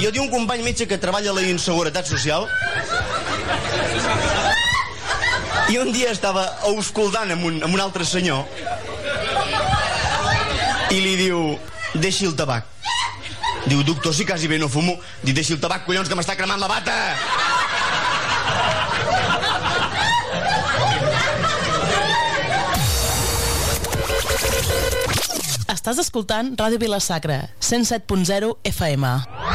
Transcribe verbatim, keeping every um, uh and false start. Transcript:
Jo tinc un company metge que treballa a la Inseguretat Social i un dia estava auscultant amb un, amb un altre senyor i li diu: deixi el tabac. Diu: doctor, si quasi bé no fumo. Diu: deixi el tabac, collons, que m'està cremant la bata. Estàs escoltant Ràdio Vila-sacra, cent set punt zero F M.